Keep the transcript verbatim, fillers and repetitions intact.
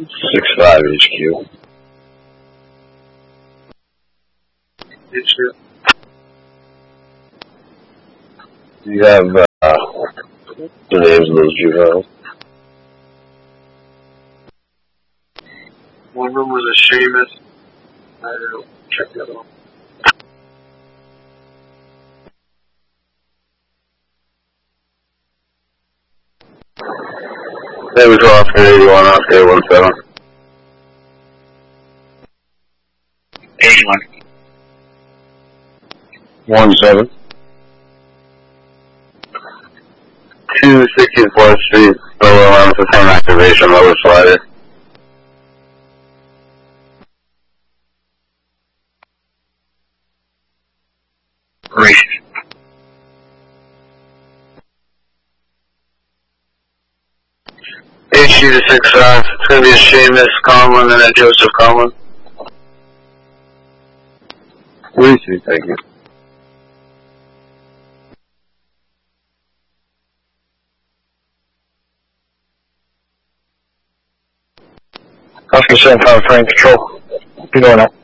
six five H Q. H Q. Do you have uh, the names of those juveniles? One of them was a Seamus. I'll check the other one. That was Oscar eighty-one, Oscar one seven. eighty-one. One seven. Two sixty-fourth Street, Lower Line for phone activation, lower slider. Great. H Q to six five. It's going to be a Seamus Conlon and a Joseph Conlon. Please, thank you. Oscar seven five, Frank Control. Keep going up.